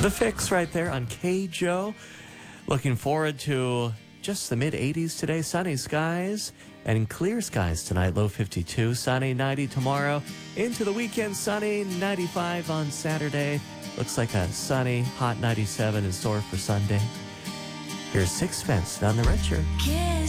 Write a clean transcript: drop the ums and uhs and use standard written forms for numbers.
The Fix right there on K-Joe. Looking forward to just the mid-80s today. Sunny skies and clear skies tonight. Low 52. Sunny 90 tomorrow. Into the weekend, sunny 95 on Saturday. Looks like a sunny, hot 97 in store for Sunday. Here's Sixpence on the Red Shirt.